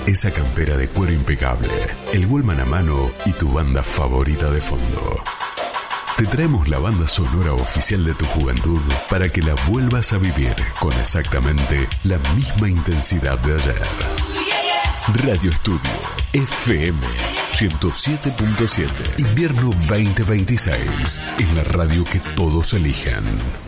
esa campera de cuero impecable, el Wallman a mano y tu banda favorita de fondo. Te traemos la banda sonora oficial de tu juventud para que la vuelvas a vivir con exactamente la misma intensidad de ayer. Radio Estudio FM 107.7. Invierno 2026. En la radio que todos eligen.